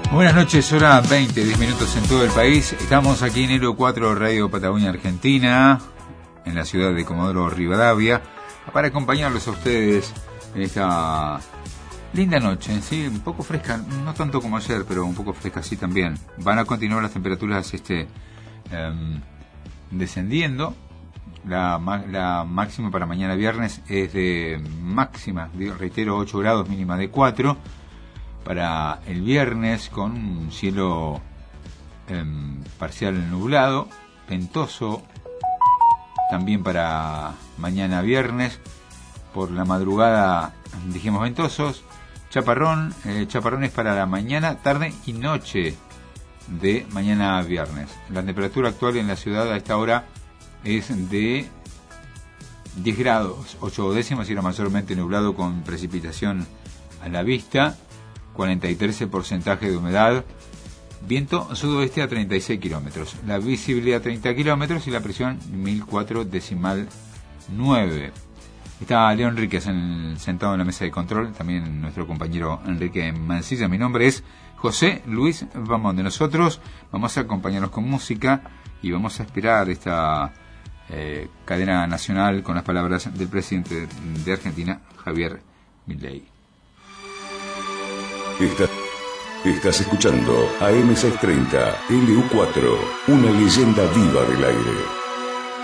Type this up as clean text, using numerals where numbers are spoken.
Buenas noches, hora 20, 10 minutos en todo el país. Estamos aquí en Elo 4 Radio Patagonia Argentina, en la ciudad de Comodoro Rivadavia, para acompañarlos a ustedes en esta linda noche, ¿sí? Un poco fresca, no tanto como ayer, pero un poco fresca sí también. Van a continuar las temperaturas descendiendo. La máxima para mañana viernes es de máxima, reitero, 8 grados, mínima de 4. Para el viernes con un cielo parcial nublado, ventoso. También para mañana viernes, por la madrugada dijimos ventosos. Chaparrones para la mañana, tarde y noche de mañana viernes. La temperatura actual en la ciudad a esta hora es de 10 grados, 8 décimas, y era mayormente nublado con precipitación a la vista. 43% de humedad, viento sudoeste a 36 kilómetros, la visibilidad 30 kilómetros y la presión 1004,9. Está León Enríquez sentado en la mesa de control, también nuestro compañero Enrique Mancilla. Mi nombre es José Luis Bamonde. Nosotros vamos a acompañarnos con música y vamos a esperar esta cadena nacional con las palabras del presidente de Argentina, Javier Milei. Estás escuchando AM630 LU4, una leyenda viva del aire.